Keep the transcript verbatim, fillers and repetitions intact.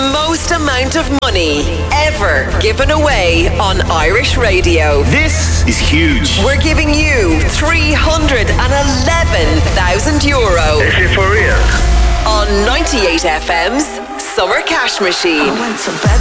most amount of money ever given away on Irish radio. This is huge. We're giving you three hundred eleven thousand euro. Is it for real? On ninety-eight F M's Summer Cash Machine. I went to bed